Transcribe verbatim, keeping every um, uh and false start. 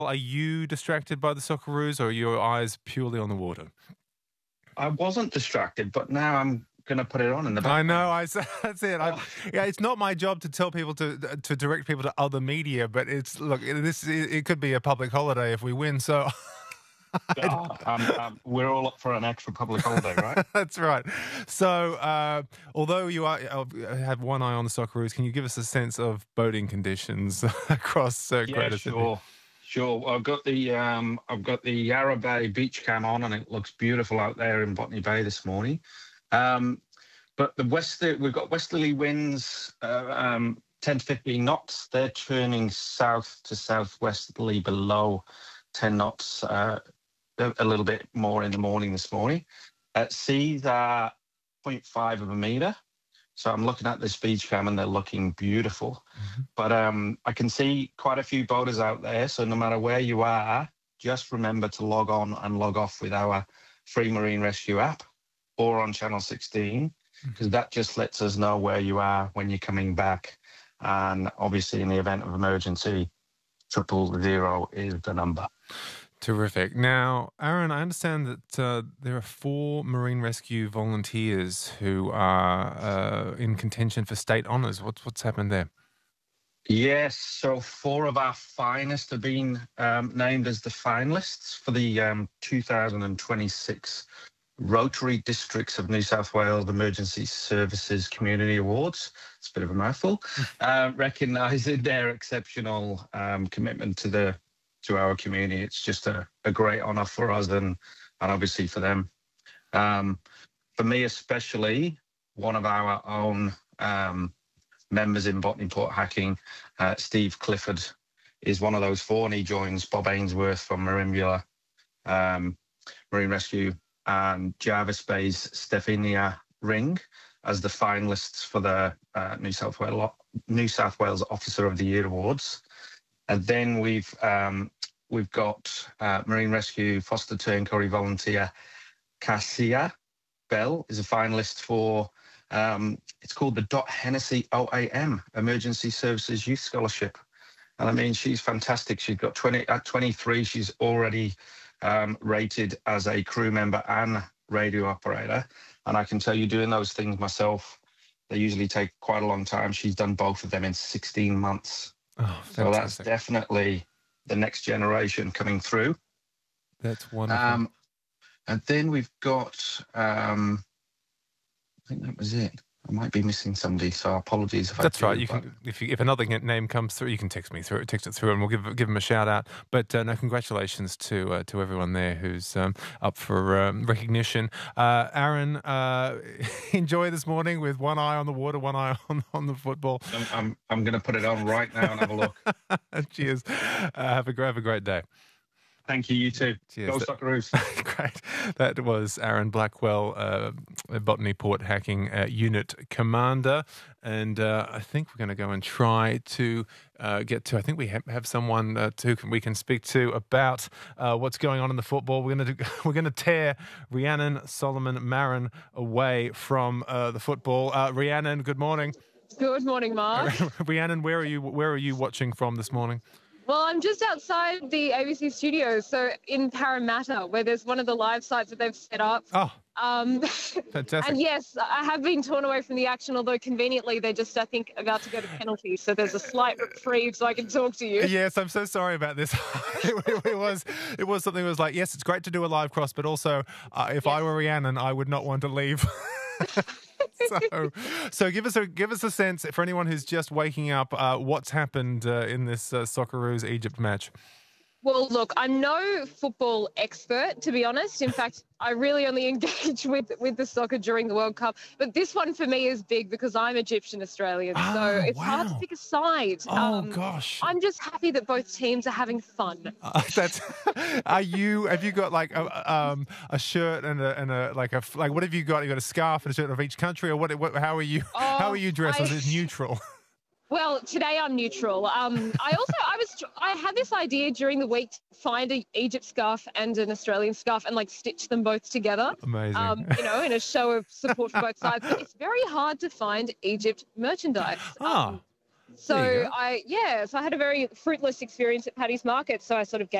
Are you distracted by the Socceroos, or are your eyes purely on the water? I wasn't distracted, but now I'm going to put it on in the I background. know. I that's it. I, yeah, it's not my job to tell people to to direct people to other media, but it's look. This it, it could be a public holiday if we win. So. Oh, um, um, we're all up for an extra public holiday, right? That's right. So, uh, although you are uh, have one eye on the Socceroos, can you give us a sense of boating conditions across uh, Yeah, Greater Sydney? sure, sure. I've got the um, I've got the Yarra Bay beach cam on, and it looks beautiful out there in Botany Bay this morning. Um, but the west, we've got westerly winds, uh, um, ten to fifteen knots. They're turning south to southwesterly below ten knots. Uh, a little bit more in the morning this morning. At sea, they're zero point five of a metre. So I'm looking at this beach cam and they're looking beautiful. Mm-hmm. But um, I can see quite a few boaters out there. So no matter where you are, just remember to log on and log off with our free Marine Rescue app or on Channel sixteen, because mm-hmm. that just lets us know where you are when you're coming back. And obviously in the event of emergency, triple zero is the number. Terrific. Now, Aaron, I understand that uh, there are four Marine Rescue volunteers who are uh, in contention for state honours. What's what's happened there? Yes, so four of our finest have been um, named as the finalists for the um, two thousand twenty-six Rotary Districts of New South Wales Emergency Services Community Awards. It's a bit of a mouthful, uh, recognising their exceptional um, commitment to the to our community. It's just a, a great honour for us and, and obviously for them. Um, for me especially, one of our own um, members in Botany Port Hacking, uh, Steve Clifford, is one of those four, and he joins Bob Ainsworth from Marimbula um, Marine Rescue and Jarvis Bay's Stephania Ring as the finalists for the uh, New South Wales New South Wales Officer of the Year Awards. And then we've um, we've got uh, Marine Rescue Foster Turncory volunteer Cassia Bell is a finalist for um, it's called the Dot Hennessy O A M Emergency Services Youth Scholarship. And I mean, she's fantastic. She's got twenty at twenty-three. She's already um, rated as a crew member and radio operator. And I can tell you, doing those things myself, they usually take quite a long time. She's done both of them in sixteen months. Oh, so that's definitely the next generation coming through. That's wonderful. Um, and then we've got, um, I think that was it. I might be missing somebody, so apologies if I. That's right. do, You but... can, if you, if another name comes through, you can text me through, text it through, and we'll give give them a shout out. But uh, no, congratulations to uh, to everyone there who's um, up for um, recognition. Uh, Aaron, uh, enjoy this morning with one eye on the water, one eye on on the football. I'm I'm, I'm going to put it on right now and have a look. Cheers. Uh, have a have a great day. Thank you, you too. Cheers. Go Socceroos. Great. That was Aaron Blackwell, uh, Botany Port Hacking uh, Unit Commander. And uh, I think we're going to go and try to uh, get to, I think we have, have someone uh, to, we can speak to about uh, what's going on in the football. We're going to we're going to tear Rhiannon Solomon Marin away from uh, the football. Uh, Rhiannon, good morning. Good morning, Mark. Rhiannon, where are you? Where are you watching from this morning? Well, I'm just outside the A B C studios, so in Parramatta, where there's one of the live sites that they've set up. Oh, um, fantastic. And yes, I have been torn away from the action, although conveniently they're just, I think, about to go to penalty, so there's a slight reprieve so I can talk to you. Yes, I'm so sorry about this. it, it, it was it was something that was like, yes, it's great to do a live cross, but also uh, if yes. I were Rhiannon, I would not want to leave. So, so give us a give us a sense for anyone who's just waking up. Uh, what's happened uh, in this uh, Socceroos Egypt match? Well, look, I'm no football expert, to be honest. In fact, I really only engage with, with the soccer during the World Cup. But this one for me is big because I'm Egyptian Australian, oh, so it's wow. hard to pick a side. Oh um, gosh! I'm just happy that both teams are having fun. Uh, that's. Are you? Have you got like a um a shirt and a and a like a like what have you got? You got a scarf and a shirt of each country, or what? what how are you? Oh, how are you dressed? I... Is it neutral? Well, today I'm neutral. Um, I also I was I had this idea during the week to find an Egypt scarf and an Australian scarf and like stitch them both together. Amazing. Um, you know, in a show of support for both sides. But it's very hard to find Egypt merchandise. Ah. Um, So There you go. I, yeah, so I had a very fruitless experience at Paddy's Market. So I sort of gave